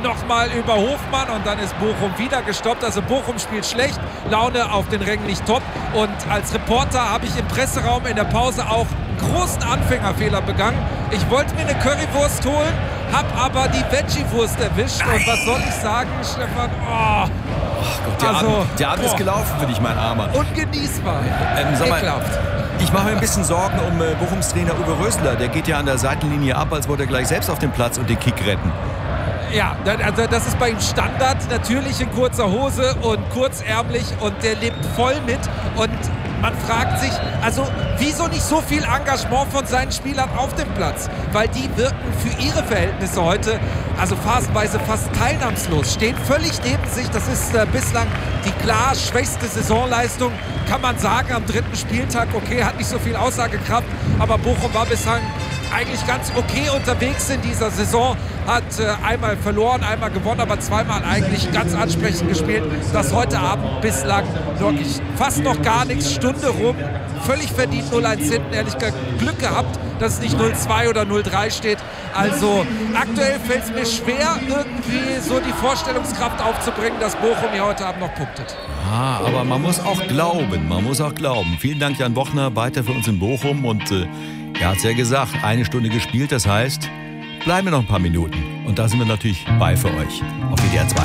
nochmal über Hofmann und dann ist Bochum wieder gestoppt. Also Bochum spielt schlecht, Laune auf den Rängen nicht top. Und als Reporter habe ich im Presseraum in der Pause auch einen großen Anfängerfehler begangen. Ich wollte mir eine Currywurst holen, habe aber die Veggie-Wurst erwischt. Nein. Und was soll ich sagen, Stefan? Ach Gott, der Abend ist gelaufen für dich, mein Armer. Ungenießbar. Sag mal, ekelhaft. ich mache mir ein bisschen Sorgen um Bochums Trainer Uwe Rösler. Der geht ja an der Seitenlinie ab, als wollte er gleich selbst auf den Platz und den Kick retten. Ja, also das ist bei ihm Standard. Natürlich in kurzer Hose und kurzärmlich und der lebt voll mit. Und man fragt sich, also wieso nicht so viel Engagement von seinen Spielern auf dem Platz? Weil die wirken für ihre Verhältnisse heute, also phasenweise fast teilnahmslos, stehen völlig neben sich. Das ist bislang die klar schwächste Saisonleistung, kann man sagen, am 3. Spieltag. Okay, hat nicht so viel Aussagekraft, aber Bochum war bislang eigentlich ganz okay unterwegs in dieser Saison, hat einmal verloren, einmal gewonnen, aber zweimal eigentlich ganz ansprechend gespielt. Das heute Abend bislang wirklich fast noch gar nichts, Stunde rum, völlig verdient 0-1 hinten, ehrlich gesagt Glück gehabt, dass es nicht 0-2 oder 0-3 steht. Also aktuell fällt es mir schwer, irgendwie so die Vorstellungskraft aufzubringen, dass Bochum hier heute Abend noch punktet. Aber man muss auch glauben, Vielen Dank, Jan Bochner, weiter für uns in Bochum und er hat es ja gesagt, 1 Stunde gespielt, das heißt, bleiben wir noch ein paar Minuten. Und da sind wir natürlich bei für euch auf WDR 2.